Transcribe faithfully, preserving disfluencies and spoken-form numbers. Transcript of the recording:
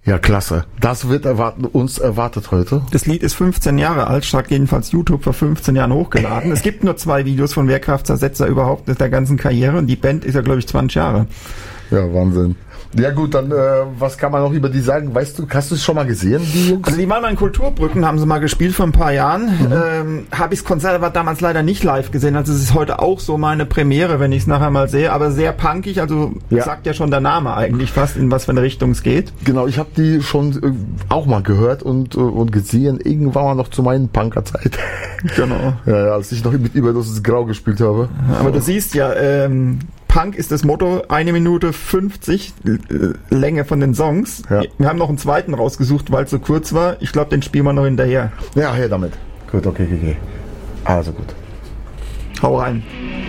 Ja, klasse. Das wird erwarten, uns erwartet heute. Das Lied ist fünfzehn Jahre alt, stark jedenfalls YouTube vor fünfzehn Jahren hochgeladen. Es gibt nur zwei Videos von Wehrkraftzersetzer überhaupt in der ganzen Karriere und die Band ist ja, glaube ich, zwanzig Jahre. Ja, Wahnsinn. Ja gut, dann äh, was kann man noch über die sagen? Weißt du, hast du es schon mal gesehen, die Jungs? Also die waren mal in Kulturbrücken, haben sie mal gespielt vor ein paar Jahren. Mhm. Ähm, habe ich das Konzert aber damals leider nicht live gesehen, also es ist heute auch so meine Premiere, wenn ich es nachher mal sehe, aber sehr punkig, also ja. Sagt ja schon der Name eigentlich fast, in was für eine Richtung es geht. Genau, ich habe die schon äh, auch mal gehört und, äh, und gesehen, irgendwann mal noch zu meinen Punkerzeit. Genau. Ja, ja, als ich noch mit Überdosis Grau gespielt habe. Aber du siehst ja, ähm, Punk ist das Motto, eine Minute fünfzig äh, Länge von den Songs. Ja. Wir haben noch einen zweiten rausgesucht, weil es so kurz war. Ich glaube, den spielen wir noch hinterher. Ja, her damit. Gut, okay, okay, okay. Also gut. Hau rein.